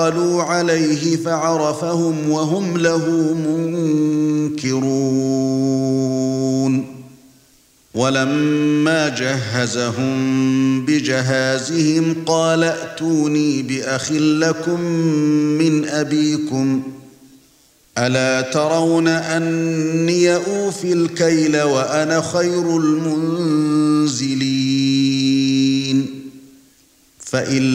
قالوا عليه فعرفهم وهم له منكرون ولما جهزهم بجهازهم قال ائتوني بأخ لكم من أبيكم ألا ترون أني أوفي الكيل وأنا خير المنزلين فإن